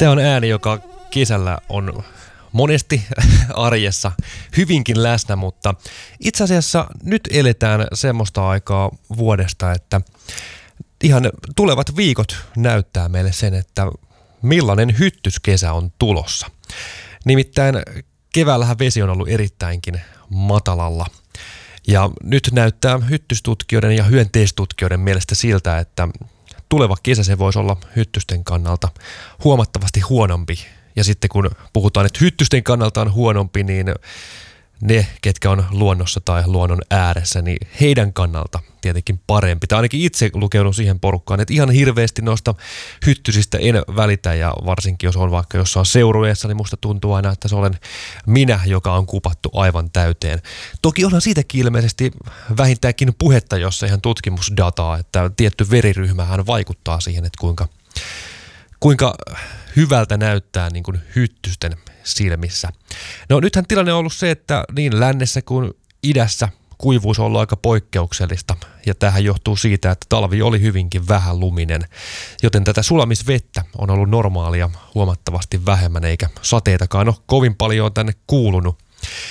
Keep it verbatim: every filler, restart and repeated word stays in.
Tämä on ääni, joka kesällä on monesti arjessa hyvinkin läsnä, mutta itse asiassa nyt eletään semmoista aikaa vuodesta, että ihan tulevat viikot näyttää meille sen, että millainen hyttyskesä on tulossa. Nimittäin keväällähän vesi on ollut erittäinkin matalalla. Ja nyt näyttää hyttystutkijoiden ja hyönteistutkijoiden mielestä siltä, että tuleva kesä se voisi olla hyttysten kannalta huomattavasti huonompi. Ja sitten kun puhutaan, että hyttysten kannalta on huonompi, niin ne, ketkä on luonnossa tai luonnon ääressä, niin heidän kannalta tietenkin parempi. Tai ainakin itse lukeudun siihen porukkaan, että ihan hirveästi noista hyttysistä en välitä, ja varsinkin jos on vaikka jossain seurueessa, niin musta tuntuu aina, että se olen minä, joka on kupattu aivan täyteen. Toki onhan siitäkin ilmeisesti vähintäänkin puhetta, jos ihan tutkimusdataa, että tietty veriryhmähän vaikuttaa siihen, että kuinka, kuinka hyvältä näyttää niin kuin hyttysten silmissä. No nythän tilanne on ollut se, että niin lännessä kuin idässä kuivuus on ollut aika poikkeuksellista, ja tämähän johtuu siitä, että talvi oli hyvinkin vähän luminen, joten tätä sulamisvettä on ollut normaalia huomattavasti vähemmän, eikä sateitakaan ole kovin paljon tänne kuulunut.